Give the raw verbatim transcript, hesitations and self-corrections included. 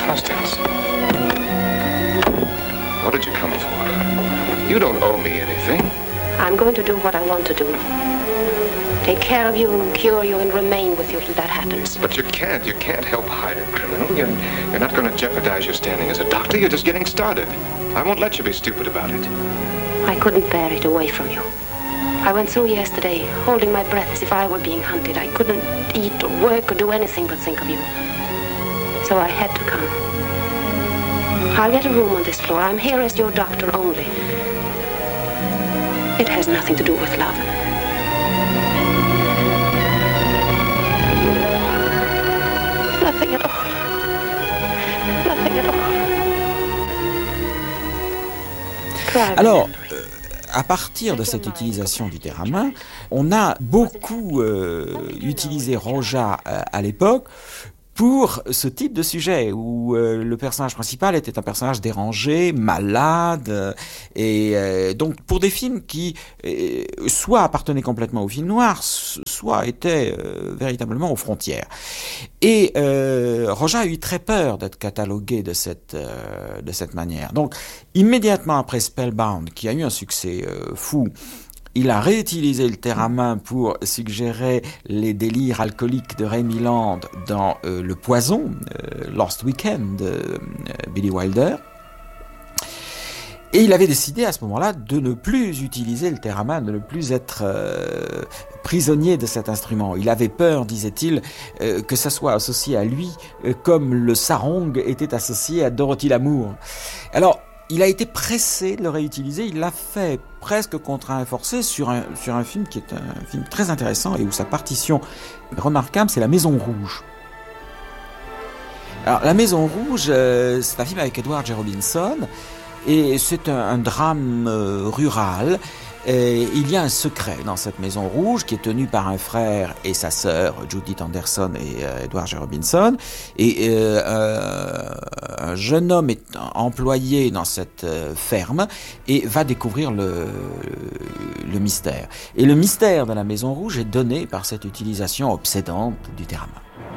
Constance, what did you come for? You don't owe me anything. I'm going to do what I want to do. Take care of you and cure you and remain with you till that happens. But you can't. You can't help hide a criminal. You're, you're not going to jeopardize your standing as a doctor. You're just getting started. I won't let you be stupid about it. I couldn't bear it away from you. I went through yesterday, holding my breath as if I were being hunted. I couldn't eat or work or do anything but think of you. So I had to come. I'll get a room on this floor. I'm here as your doctor only. It has nothing to do with love. Nothing at all. Nothing at all. Alors, euh, à partir de cette utilisation du terrain-main, on a beaucoup euh, utilisé Roja euh, à l'époque pour ce type de sujet où euh, le personnage principal était un personnage dérangé, malade, euh, et euh, donc pour des films qui euh, soit appartenaient complètement au film noir, soit étaient euh, véritablement aux frontières. Et euh, Roja a eu très peur d'être catalogué de cette euh, de cette manière. Donc immédiatement après Spellbound, qui a eu un succès euh, fou, il a réutilisé le terrain-main pour suggérer les délires alcooliques de Ray Milland dans euh, Le Poison, euh, Lost Weekend de euh, Billy Wilder. Et il avait décidé à ce moment-là de ne plus utiliser le terrain-main, de ne plus être euh, prisonnier de cet instrument. Il avait peur, disait-il, euh, que ça soit associé à lui, euh, comme le sarong était associé à Dorothy Lamour. Alors, il a été pressé de le réutiliser, il l'a fait presque contraint et forcé sur un, sur un film qui est un film très intéressant et où sa partition est remarquable, c'est La Maison Rouge. Alors, La Maison Rouge, euh, c'est un film avec Edward G. Robinson, et c'est un, un drame euh, rural. Et il y a un secret dans cette Maison Rouge qui est tenue par un frère et sa sœur, Judith Anderson et euh, Edward G. Robinson. Et euh, euh, un jeune homme est employé dans cette euh, ferme et va découvrir le, le mystère. Et le mystère de la Maison Rouge est donné par cette utilisation obsédante du terrain-main.